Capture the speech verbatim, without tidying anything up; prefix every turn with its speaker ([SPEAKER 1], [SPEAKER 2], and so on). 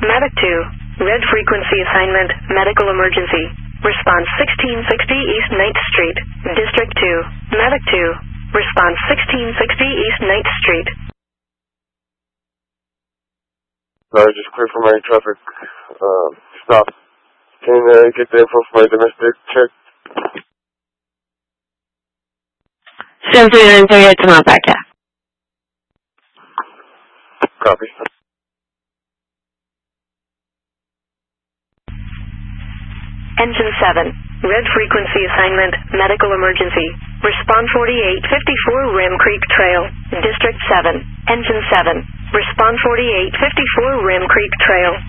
[SPEAKER 1] Medic two. Red frequency assignment, medical emergency. Response sixteen sixty East ninth Street. District two. Medic two. Response sixteen sixty East ninth Street.
[SPEAKER 2] Sorry, just clear for my traffic. Uh, stop. Can uh, get the info for my domestic check?
[SPEAKER 3] seven three nine three eight to Mount Back, yeah.
[SPEAKER 2] Copy.
[SPEAKER 1] Engine seven. Red frequency assignment, medical emergency. Response forty-eight fifty-four Rim Creek Trail. District seven. Engine seven. Response forty-eight fifty-four Rim Creek Trail.